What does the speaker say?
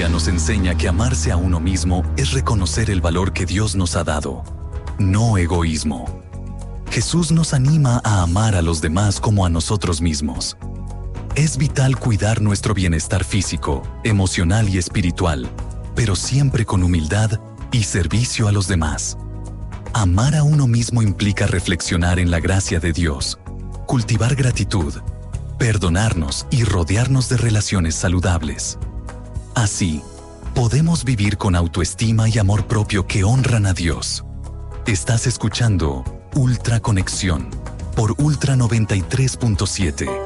Biblia nos enseña que amarse a uno mismo es reconocer el valor que Dios nos ha dado, no egoísmo. Jesús nos anima a amar a los demás como a nosotros mismos. Es vital cuidar nuestro bienestar físico, emocional y espiritual, pero siempre con humildad y servicio a los demás. Amar a uno mismo implica reflexionar en la gracia de Dios, cultivar gratitud, perdonarnos y rodearnos de relaciones saludables. Así, podemos vivir con autoestima y amor propio que honran a Dios. Estás escuchando Ultra Conexión por Ultra 93.7.